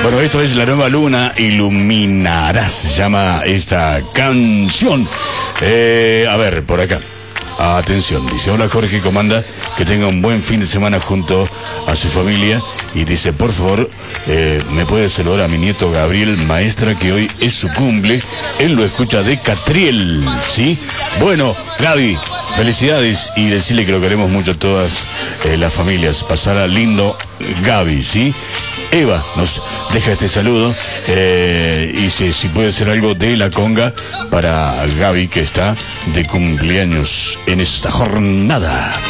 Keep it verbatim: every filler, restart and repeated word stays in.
Bueno, esto es La Nueva Luna Iluminará, se llama esta canción. Eh, a ver, por acá. Atención, dice: hola Jorge, comanda, que tenga un buen fin de semana junto a su familia. Y dice: por favor, eh, me puede saludar a mi nieto Gabriel, maestra, que hoy es su cumple. Él lo escucha de Catriel, ¿sí? Bueno, Gaby, felicidades, y decirle que lo queremos mucho a todas eh, las familias. Pasará lindo, Gaby, ¿sí? Eva nos deja este saludo eh, y si, si puede ser algo de la conga para Gaby, que está de cumpleaños en esta jornada.